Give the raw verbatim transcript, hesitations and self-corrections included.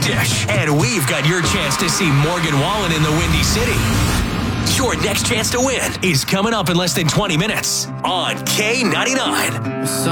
Sanchez. And we've got your chance to see Morgan Wallen in the Windy City. Your next chance to win is coming up in less than twenty minutes on K ninety-nine.